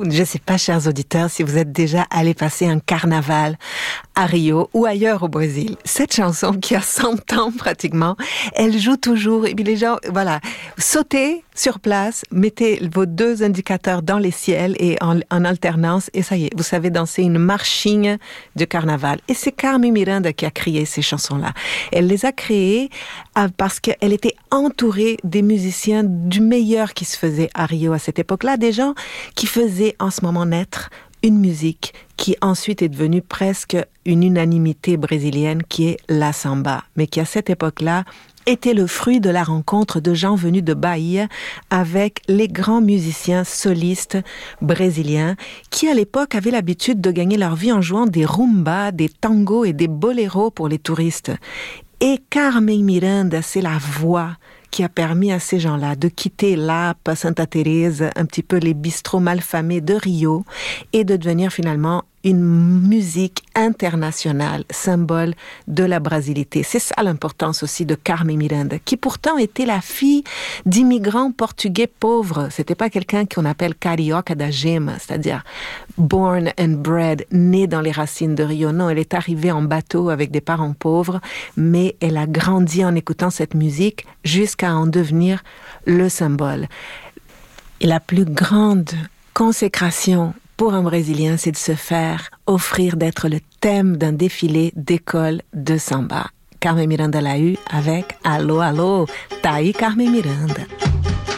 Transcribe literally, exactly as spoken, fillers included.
Je ne sais pas, chers auditeurs, si vous êtes déjà allés passer un carnaval à Rio ou ailleurs au Brésil. Cette chanson qui a cent ans pratiquement, elle joue toujours. Et puis les gens, voilà, sautez sur place, mettez vos deux indicateurs dans les ciels et en, en alternance, et ça y est, vous savez danser une marching de carnaval. Et c'est Carmen Miranda qui a créé ces chansons-là. Elle les a créées parce qu'elle était entourée des musiciens du meilleur qui se faisait à Rio à cette époque-là, des gens qui faisaient en ce moment naître une musique qui ensuite est devenue presque une unanimité brésilienne, qui est la samba, mais qui à cette époque-là était le fruit de la rencontre de gens venus de Bahia avec les grands musiciens solistes brésiliens qui, à l'époque, avaient l'habitude de gagner leur vie en jouant des rumbas, des tangos et des boléros pour les touristes. Et Carmen Miranda, c'est la voix qui a permis à ces gens-là de quitter Lapa, Santa Teresa, un petit peu les bistrots malfamés de Rio, et de devenir finalement une musique internationale, symbole de la brasilité. C'est ça l'importance aussi de Carmen Miranda, qui pourtant était la fille d'immigrants portugais pauvres. C'était pas quelqu'un qu'on appelle carioca da gema, c'est-à-dire born and bred, née dans les racines de Rio. Non, elle est arrivée en bateau avec des parents pauvres, mais elle a grandi en écoutant cette musique jusqu'à en devenir le symbole. Et la plus grande consécration pour un Brésilien, c'est de se faire offrir d'être le thème d'un défilé d'école de samba. Carmen Miranda l'a eu avec Alô, Alô, tá aí Carmen Miranda.